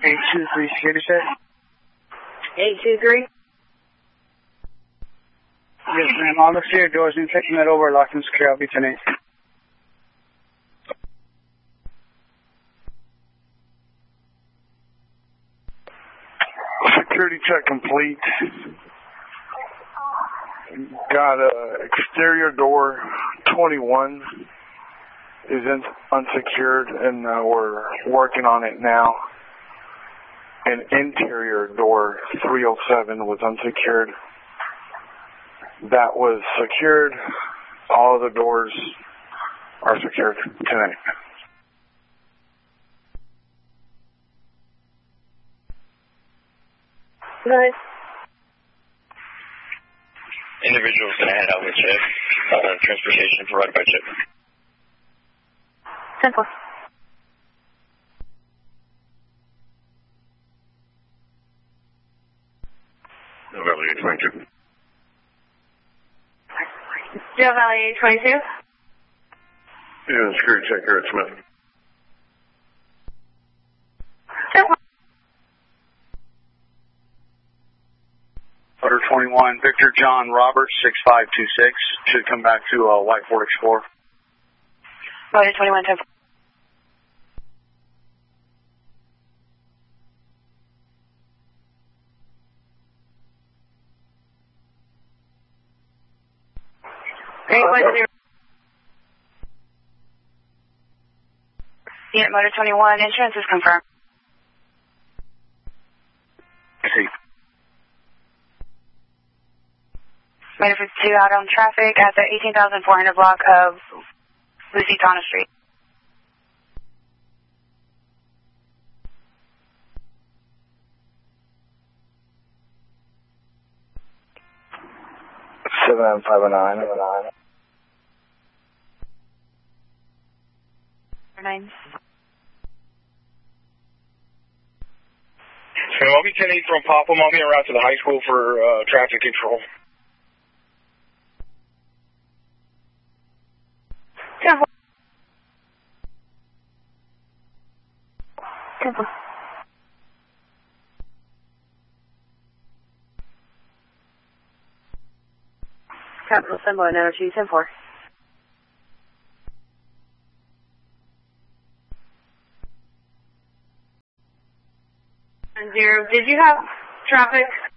823 security check. 823? Yes, ma'am. All the exterior doors and taking that over, locked and secure. I'll be 10-8. Security check complete. Got exterior door 21 is unsecured, and we're working on it now. And interior door 307 was unsecured. That was secured. All of the doors are secured tonight. Good. Individual's going to head out with Chip. Transportation provided by Chip. 10-4. Valley 822. Joe Valley 822? Yeah, security check here at Smith. 10-4. Order 21, Victor John Roberts, 6526. Should come back to White Ford Explorer. Motor 21, 10-4. Great, 10. Unit Motor 21, insurance is confirmed. See. Motor 52 out on traffic at the 18,400 block of Lusitana Street. Seven 509. 9. So I'll be 10-8 from Popham. I'll be en route to the high school for traffic control. 10-4. 10-4. Capital symbol and energy 10-4. 0. Did you have traffic